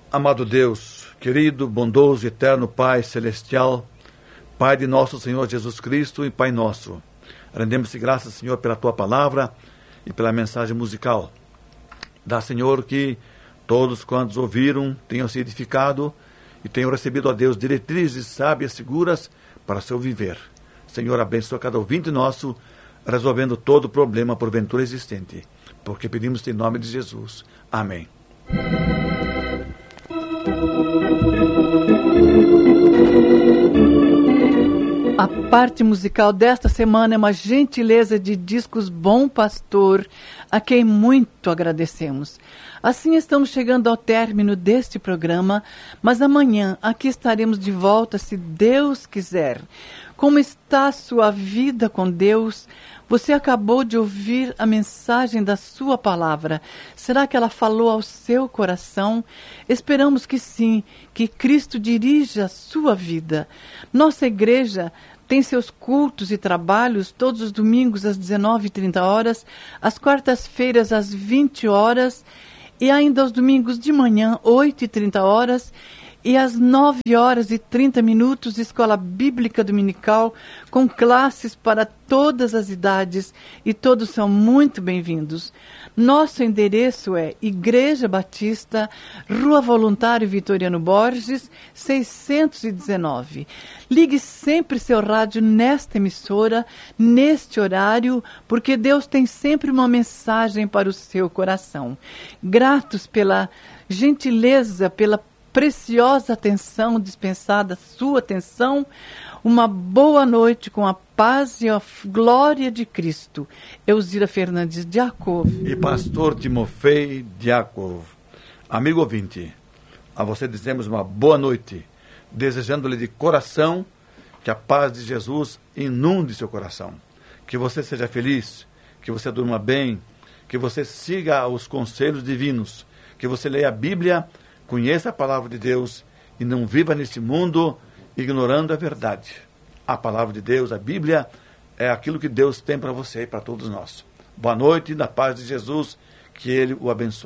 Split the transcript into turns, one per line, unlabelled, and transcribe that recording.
Amado Deus, querido, bondoso e eterno Pai Celestial, Pai de nosso Senhor Jesus Cristo e Pai nosso, rendemos-te graças, Senhor, pela Tua palavra e pela mensagem musical. Dá, Senhor, que todos quantos ouviram tenham se edificado e tenham recebido, ó Deus, diretrizes sábias, seguras para seu viver. Senhor, abençoa cada ouvinte nosso, resolvendo todo o problema porventura existente, porque pedimos em nome de Jesus. Amém.
A parte musical desta semana é uma gentileza de Discos Bom Pastor, a quem muito agradecemos. Assim estamos chegando ao término deste programa, mas amanhã aqui estaremos de volta, se Deus quiser. Como está a sua vida com Deus? Você acabou de ouvir a mensagem da sua palavra. Será que ela falou ao seu coração? Esperamos que sim, que Cristo dirija a sua vida. Nossa igreja tem seus cultos e trabalhos todos os domingos às 19h30, às quartas-feiras às 20h e ainda aos domingos de manhã, 8h30, e às 9h30, Escola Bíblica Dominical, com classes para todas as idades, e todos são muito bem-vindos. Nosso endereço é Igreja Batista, Rua Voluntário Vitoriano Borges, 619. Ligue sempre seu rádio nesta emissora, neste horário, porque Deus tem sempre uma mensagem para o seu coração. Gratos pela gentileza, pela preciosa atenção dispensada, sua atenção. Uma boa noite com a paz e a glória de Cristo. Elzira Fernandes Diakov
e pastor Timofei Diakov. Amigo ouvinte, a você dizemos uma boa noite, desejando-lhe de coração que a paz de Jesus inunde seu coração, que você seja feliz, que você durma bem, que você siga os conselhos divinos, que você leia a Bíblia, conheça a palavra de Deus e não viva neste mundo ignorando a verdade. A palavra de Deus, a Bíblia, é aquilo que Deus tem para você e para todos nós. Boa noite, na paz de Jesus, que Ele o abençoe.